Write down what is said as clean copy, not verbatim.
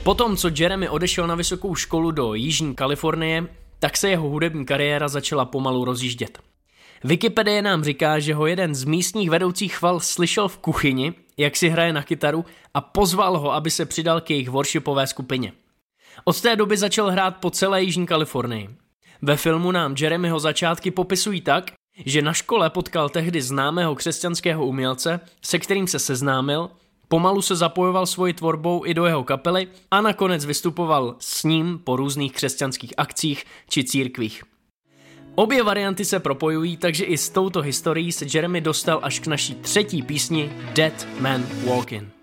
Potom, co Jeremy odešel na vysokou školu do Jižní Kalifornie, tak se jeho hudební kariéra začala pomalu rozjíždět. Wikipedie nám říká, že ho jeden z místních vedoucích chval slyšel v kuchyni, jak si hraje na kytaru a pozval ho, aby se přidal k jejich worshipové skupině. Od té doby začal hrát po celé Jižní Kalifornii. Ve filmu nám Jeremyho začátky popisují tak, že na škole potkal tehdy známého křesťanského umělce, se kterým se seznámil, pomalu se zapojoval svojí tvorbou i do jeho kapely a nakonec vystupoval s ním po různých křesťanských akcích či církvích. Obě varianty se propojují, takže i s touto historií se Jeremy dostal až k naší třetí písni Dead Man Walking.